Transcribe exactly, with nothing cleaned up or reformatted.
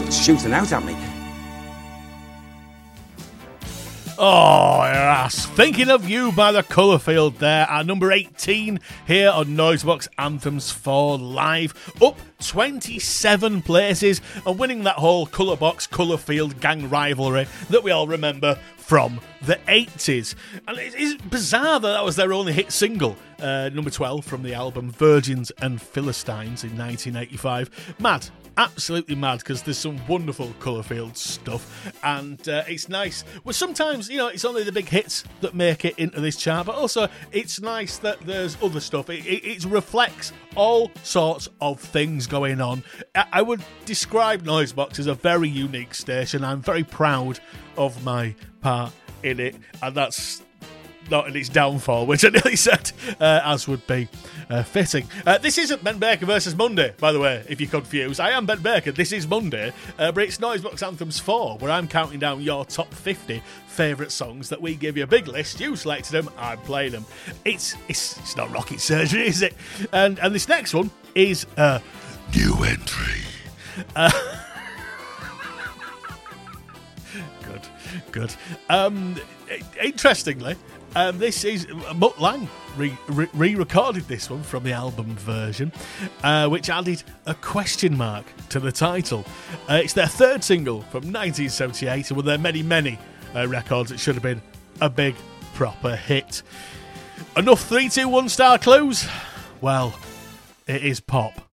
shooting out at me. Oh, yes. Thinking of You by the Colourfield there at number eighteen here on Noisebox Anthems for Live. Up twenty-seven places and winning that whole Colourbox Colourfield gang rivalry that we all remember from the eighties. And it's bizarre that that was their only hit single, uh, number twelve from the album Virgins and Philistines in nineteen eighty-five. Mad. Absolutely mad, because there's some wonderful Colourfield stuff, and uh, it's nice. Well, sometimes, you know, it's only the big hits that make it into this chart, but also it's nice that there's other stuff. It, it, it reflects all sorts of things going on. I, I would describe Noisebox as a very unique station. I'm very proud of my part in it, and that's not in its downfall, which I nearly said, uh, as would be uh, fitting. Uh, this isn't Ben Baker versus Monday, by the way, if you're confused. I am Ben Baker, this is Monday, uh, but it's Noisebox Anthems four, where I'm counting down your top fifty favourite songs that we give you a big list. You selected them, I'm playing them. It's it's, it's not rocket surgery, is it? And, and this next one is uh, New Entry. Uh, good, good. Um, interestingly, Um, this is Mutt Lange re- re- re-recorded this one from the album version, uh, which added a question mark to the title. Uh, it's their third single from nineteen seventy-eight, and with their many, many uh, records, it should have been a big, proper hit. Enough three, two, one star clues? Well, it is pop.